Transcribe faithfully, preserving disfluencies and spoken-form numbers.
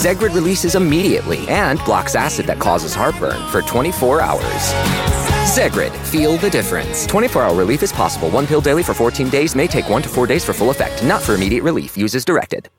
Zegrid releases immediately and blocks acid that causes heartburn for twenty-four hours. Zegrid, feel the difference. twenty-four hour relief is possible. One pill daily for fourteen days may take one to four days for full effect. Not for immediate relief. Use as directed.